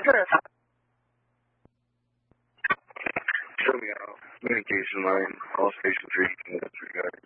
Show me out. Communication line, call station 3, that's regarding.